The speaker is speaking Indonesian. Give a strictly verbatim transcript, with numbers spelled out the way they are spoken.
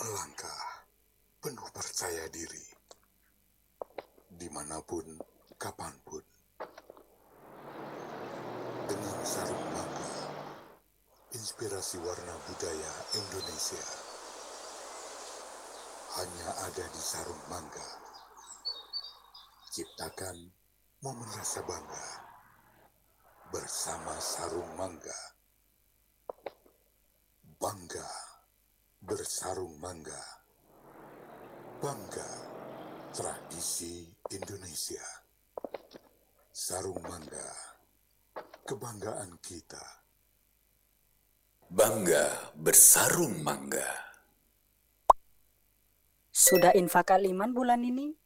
Melangkah penuh percaya diri, dimanapun, kapanpun. Dengan sarung mangga, inspirasi warna budaya Indonesia. Hanya ada di sarung mangga. Ciptakan momen rasa bangga bersama sarung mangga. Bangga bersarung mangga. Bangga tradisi Indonesia. Sarung mangga, kebanggaan kita. Bangga bersarung mangga. Sudah infak kaliman bulan ini?